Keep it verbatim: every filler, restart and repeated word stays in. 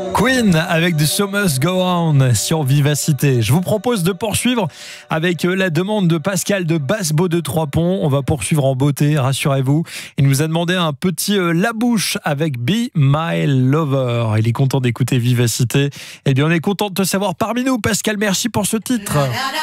Queen avec The Show Must Go On sur Vivacité. Je vous propose de poursuivre avec la demande de Pascal de Basse-Beau de Trois-Ponts. On va poursuivre en beauté, rassurez-vous. Il nous a demandé un petit euh, La Bouche avec Be My Lover. Il est content d'écouter Vivacité. Eh bien, on est content de te savoir parmi nous, Pascal. Merci pour ce titre.